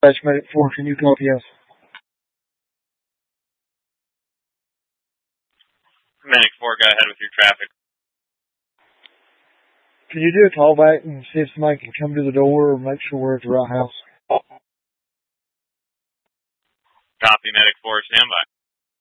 Medic 4, can you copy us? Medic 4, go ahead with your traffic. Can you do a callback and see if somebody can come to the door or make sure we're at the right house? Copy, Medic 4, stand by.